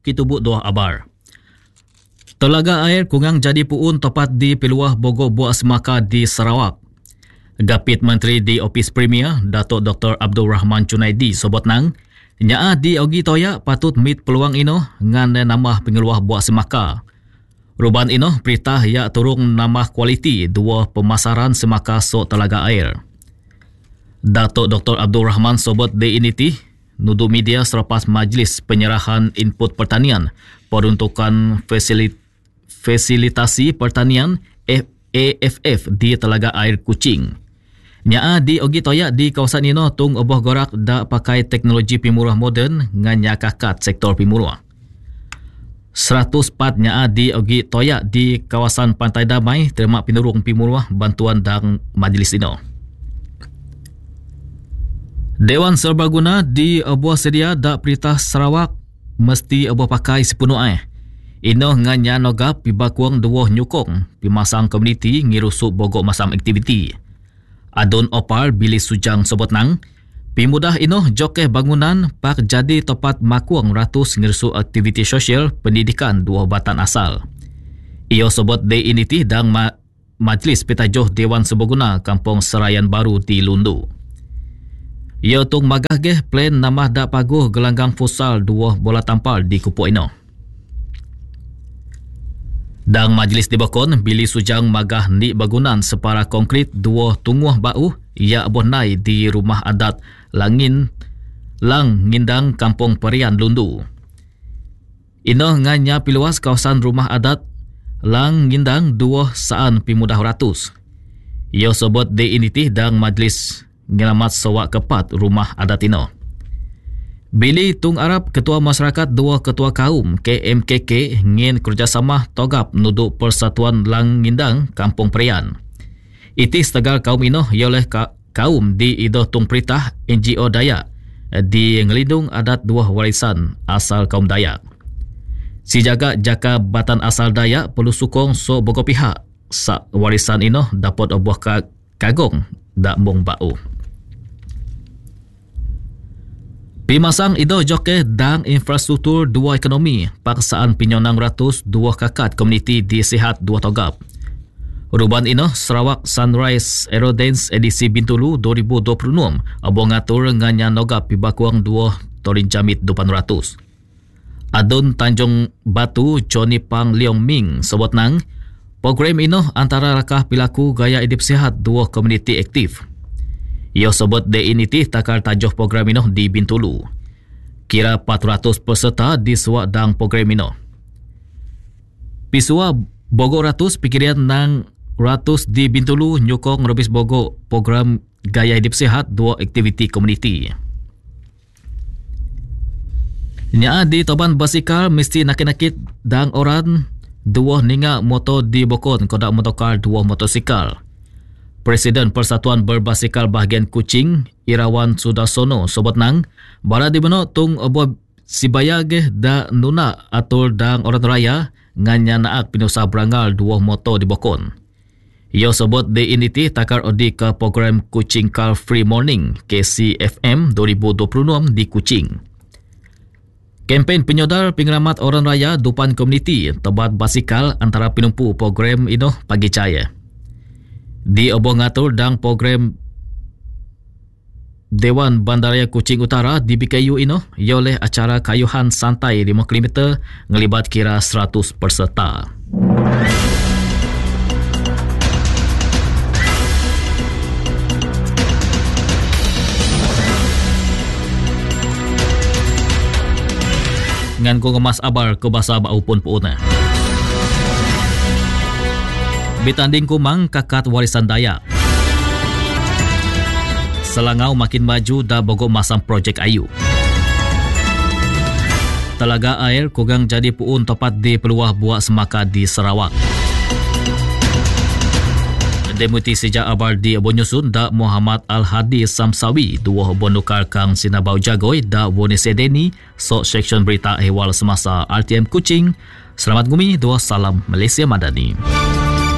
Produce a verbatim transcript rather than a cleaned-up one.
kitubuk dua abar. Telaga air kungang jadi puun tepat di peluah Bogor Buak Semaka di Sarawak. Gapit Menteri di Opis Premier, Datuk Doktor Abdul Rahman Junaidi sobot nang, nyaa di Ogi Toya patut mit peluang ino ngan nama pengeluah Buak Semaka. Ruban ino perintah ya turung nama kualiti dua pemasaran semaka so telaga air. Datuk Doktor Abdul Rahman sobot di initi nudu media selepas majlis penyerahan input pertanian peruntukan fasilit, fasilitasi pertanian A F F di Telaga Air Kuching. Nyaa di Ogi Toya di kawasan ino tung oboh gorak da pakai teknologi pimurah moden ngan kakat sektor pimurah. seratus empat nyaa di Ogi Toya di kawasan Pantai Damai terima pinurung pimurah bantuan dang majlis ino. Dewan Serbaguna di oboh sedia da Perintah Sarawak mesti oboh pakai sepenuh air. Ino nganya nogap pibakuang dua nyukong pimasang komuniti ngirusuk bogok masam aktiviti. Adun opal Billy Sujang sobot nang, pimudah ino jokeh bangunan pak jadi tepat makuang ratus ngirusuk aktiviti sosial pendidikan dua batan asal. Iyo sobot de initi dang ma- Majlis Petajoh Dewan Serbaguna Kampung Serayan Baru di Lundu. Iyo tung magah geh plan nama dak paguh gelanggang futsal dua bola tampal di Kupuk ino. Dang majlis dibakon, Billy Sujang magah ni bangunan separa konkrit dua tunguh bau ia bonai di rumah adat Langin Lang Ngindang Kampung Perian Lundu. Ino nganya piluas kawasan rumah adat Lang Ngindang dua saan pimudah ratus. Ia sebut di initi dang majlis ngelamat sewak kepat rumah adat ino. Billy Tung Arab Ketua Masyarakat dua Ketua Kaum K M K K ngin kerjasama togap nuduk Persatuan Lang Ngindang Kampung Perian. Iti setegal kaum ino ialah ka, kaum di idoh tung peritah N G O Dayak di ngelindung adat dua warisan asal kaum Dayak. Si jaga jaka batan asal Dayak perlu sukong so bogo pihak sa warisan ino dapat obuh ka, kagong dak mung bau. Pimasang ido joke dang infrastruktur dua ekonomi paksaan pinyonang ratus dua kakat komuniti di Sihat dua Togap. Ruban ino Sarawak Sunrise Aerodance edisi Bintulu dua ribu dua puluh enam abo ngatur nganya nogap pibakuang dua torin jamit depan ratus. Adun Tanjung Batu Johnny Pang Leong Ming sebut nang program ino antara rakah pilaku gaya hidup sihat dua komuniti aktif. Ia sebut de initi takal tajuh program ino di Bintulu. Kira empat ratus peserta di suak dang program ino. Pisua bogo ratus pikiran nang ratus di Bintulu nyukong rebis bogo program gaya hidup sihat dua aktiviti komuniti. Nya di Toban basikal mesti nakit-nakit dang orang dua ninga motor di bokon kodak motokar dua motosikal. Presiden Persatuan Berbasikal Bahagian Kuching, Irawan Sudarsono, sobot nang, bara di beno tung obo sibayage da nuna atul dang orang raya nganya naak pinusa berangal dua motor di bokon. Ia sebut di initi takar odi ke program Kuching Car Free Morning K C F M dua ribu dua puluh enam di Kuching. Kempen penyodar pengalamat orang raya dupan komuniti tebat basikal antara penumpu program ino pagi cahaya. Di obo ngatur dang program Dewan Bandaraya Kuching Utara di B K U ino oleh acara kayuhan santai lima kilometer ngelibat kira seratus peserta. Ngan ko ngemas abar ke bahasa bau pun puuna. Bitanding kumang kakat warisan Dayak. Selangau makin maju dah bogo masam projek ayu. Telaga air kugang jadi puun tepat di peluah Buak Semaka di Sarawak. Deputi Sejak Abar di Bonyusun da Muhammad Al-Hadi Samsawi dua bonukar kang Sinabau Jagoi da Woni Sedeni sok seksyen berita ehwal semasa R T M Kuching. Selamat gumi, dua salam Malaysia Madani.